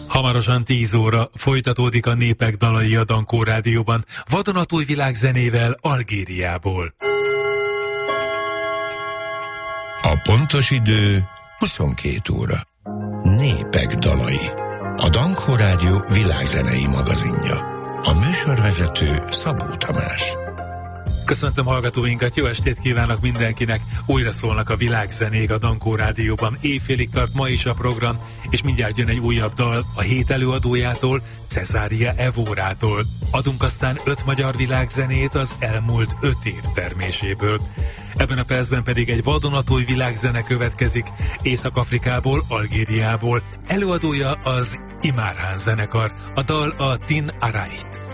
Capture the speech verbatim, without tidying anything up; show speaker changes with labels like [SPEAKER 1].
[SPEAKER 1] Hamarosan tíz óra folytatódik a Népek dalai a Dankó Rádióban, vadonatúj világzenével Algériából.
[SPEAKER 2] A pontos idő huszonkét óra. Népek dalai. A Dankó Rádió világzenei magazinja. A műsorvezető Szabó Tamás.
[SPEAKER 1] Köszöntöm hallgatóinkat, jó estét kívánok mindenkinek! Újra szólnak a világzenék a Dankó Rádióban. Éjfélig tart ma is a program, és mindjárt jön egy újabb dal a hét előadójától, Cesária Evórától. Adunk aztán öt magyar világzenét az elmúlt öt év terméséből. Ebben a percben pedig egy vadonatúj világzene következik Észak-Afrikából, Algériából. Előadója az Imarhán zenekar, a dal a Tin Arait.